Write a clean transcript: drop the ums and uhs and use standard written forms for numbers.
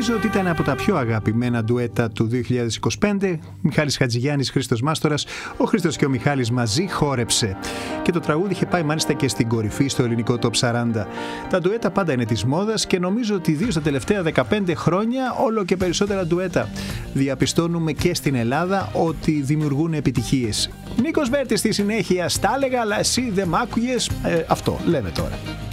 Νομίζω ότι ήταν από τα πιο αγαπημένα ντουέτα του 2025. Μιχάλης Χατζηγιάννης, Χρήστος Μάστορας. Ο Χρήστος και ο Μιχάλης μαζί χόρεψε. Και το τραγούδι είχε πάει μάλιστα και στην κορυφή στο ελληνικό Top 40. Τα ντουέτα πάντα είναι της μόδας και νομίζω ότι ιδίως τα τελευταία 15 χρόνια όλο και περισσότερα ντουέτα διαπιστώνουμε και στην Ελλάδα ότι δημιουργούν επιτυχίες. Νίκος Βέρτης στη συνέχεια, στα έλεγα αλλά εσύ δεν μ' άκουγες. Αυτό λέμε τώρα.